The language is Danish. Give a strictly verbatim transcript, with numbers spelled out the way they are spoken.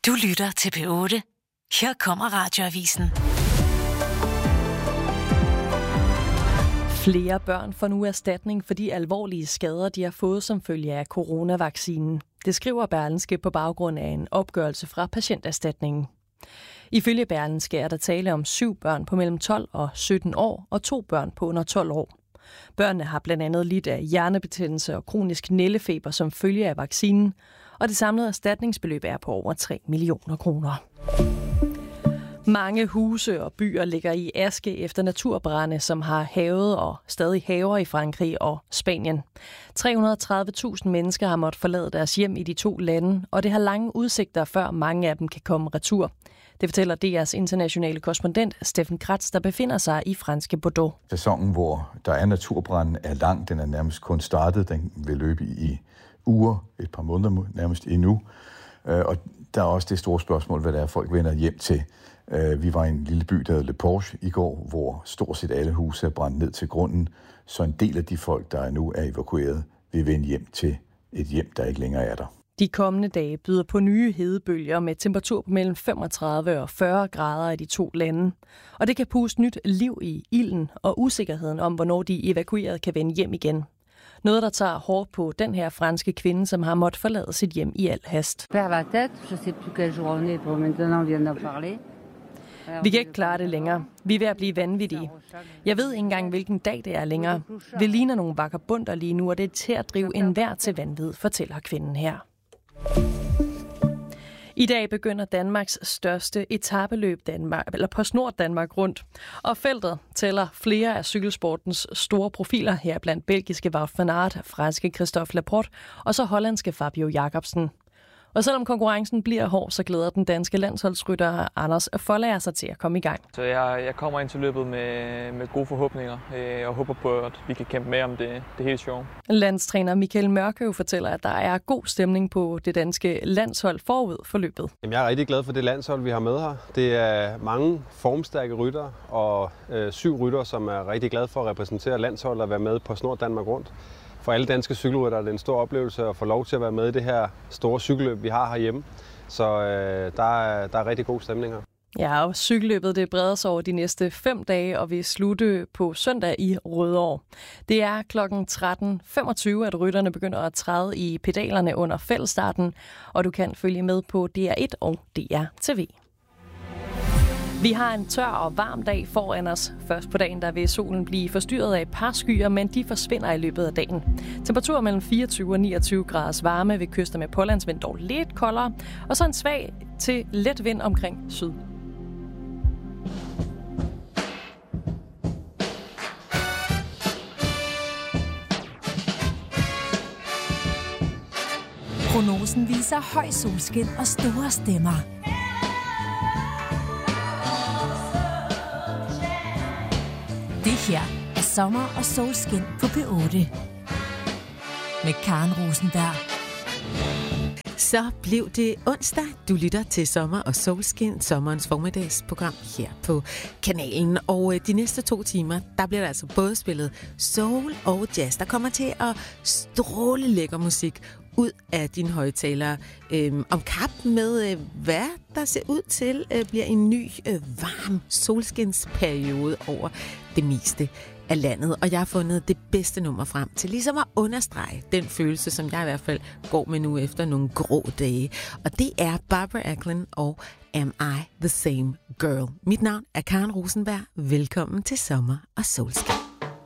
Du lytter til P otte. Her kommer Radioavisen. Flere børn får nu erstatning for de alvorlige skader, de har fået som følge af coronavaccinen. Det skriver Berlingske på baggrund af en opgørelse fra Patienterstatningen. Ifølge Berlingske er der tale om syv børn på mellem tolv og sytten år og to børn på under tolv år. Børnene har blandt andet lidt af hjernebetændelse og kronisk nældefeber som følge af vaccinen, og det samlede erstatningsbeløb er på over tre millioner kroner. Mange huse og byer ligger i aske efter naturbrande, som har havet og stadig haver i Frankrig og Spanien. tre hundrede og tredive tusind mennesker har måttet forlade deres hjem i de to lande, og det har lange udsigter, før mange af dem kan komme retur. Det fortæller D R's internationale korrespondent Steffen Kratz, der befinder sig i franske Bordeaux. Sæsonen, hvor der er naturbrand, er lang. Den er nærmest kun startet. Den vil løbe i uger, et par måneder nærmest endnu. Og der er også det store spørgsmål, hvad det er, folk vender hjem til. Vi var i en lille by, der hedder Le Porche i går, hvor stort set alle huse er brændt ned til grunden. Så en del af de folk, der nu er evakueret, vil vende hjem til et hjem, der ikke længere er der. De kommende dage byder på nye hedebølger med temperatur på mellem femogtredive og fyrre grader i de to lande. Og det kan puste nyt liv i ilden og usikkerheden om, hvornår de evakuerede kan vende hjem igen. Noget, der tager hårdt på den her franske kvinde, som har måttet forlade sit hjem i al hast. Vi kan ikke klare det længere. Vi er ved at blive vanvittige. Jeg ved ikke engang, hvilken dag det er længere. Vi ligner nogle vagabonder lige nu, og det er til at drive enhver til vanvid, fortæller kvinden her. I dag begynder Danmarks største etapeløb Danmark, eller PostNord Danmark rundt. Og feltet tæller flere af cykelsportens store profiler her blandt belgiske Wout van Aert, franske Christophe Laporte og så hollandske Fabio Jacobsen. Og selvom konkurrencen bliver hård, så glæder den danske landsholdsrytter Anders Foldager sig til at komme i gang. Så jeg, jeg kommer ind til løbet med, med gode forhåbninger øh, og håber på, at vi kan kæmpe med om det, det hele sjov. Landstræner Michael Mørkøv fortæller, at der er god stemning på det danske landshold forud for løbet. Jamen, jeg er rigtig glad for det landshold, vi har med her. Det er mange formstærke rytter og øh, syv rytter, som er rigtig glade for at repræsentere landsholdet og være med på PostNord Danmark rundt. For alle danske cykelryttere er det en stor oplevelse at få lov til at være med i det her store cykelløb, vi har herhjemme. Så øh, der, er, der er rigtig god stemning her. Ja, og cykelløbet det breder sig over de næste fem dage og vil slutte på søndag i Rødovre. Det er klokken tretten femogtyve, at rytterne begynder at træde i pedalerne under fællesstarten, og du kan følge med på D R et og D R T V. Vi har en tør og varm dag foran os. Først på dagen der vil solen blive forstyrret af et par skyer, men de forsvinder i løbet af dagen. Temperatur mellem fireogtyve og niogtyve graders varme ved kyster med pålandsvind, dog lidt koldere, og så en svag til let vind omkring syd. Prognosen viser høj solskin og store stemmer. Det her er sommer og solskin på P otte. Med Karen Rosenberg. Så blev det onsdag. Du lytter til Sommer og Solskin, sommerens formiddagsprogram her på kanalen. Og de næste to timer, der bliver der altså både spillet soul og jazz. Der kommer til at stråle lækker musik ud af dine højtalere. Øhm, om kap med, øh, hvad der ser ud til, øh, bliver en ny, øh, varm solskinsperiode over det meste af landet. Og jeg har fundet det bedste nummer frem til ligesom at understrege den følelse, som jeg i hvert fald går med nu efter nogle grå dage. Og det er Barbara Acklin og Am I the Same Girl. Mit navn er Karen Rosenberg. Velkommen til Sommer og Solskin.